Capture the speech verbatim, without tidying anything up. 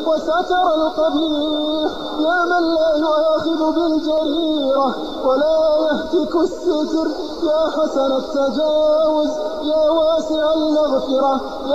وستر القبيح يا من لا يؤاخذ بالجريرة ولا يهتك الستر، يا حسن التجاوز يا واسع المغفرة.